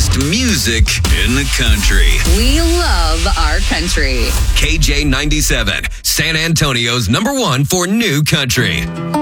best music in the country. We love our country. KJ97, San Antonio's #1 for new country.